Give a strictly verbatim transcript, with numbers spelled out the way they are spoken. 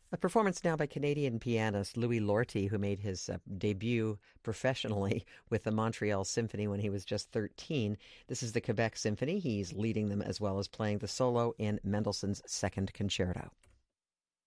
A performance now by Canadian pianist Louis Lortie, who made his uh, debut professionally with the Montreal Symphony when he was just thirteen. This is the Quebec Symphony. He's leading them as well as playing the solo in Mendelssohn's Second Concerto.